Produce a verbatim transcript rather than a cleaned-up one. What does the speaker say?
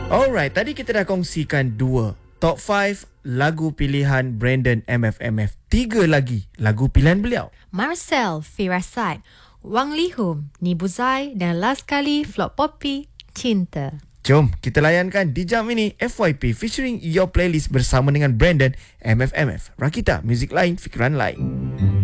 Alright, tadi kita dah kongsikan dua top lima lagu pilihan Brandon M F M F. Tiga lagi lagu pilihan beliau. Marcel, Firasat, Wang Lihum, Nibuzai dan last kali Flop Poppy, Cinta. Jom kita layankan di jam ini F Y P featuring Your Playlist bersama dengan Brandon M F M F. Rakita, muzik lain, fikiran lain.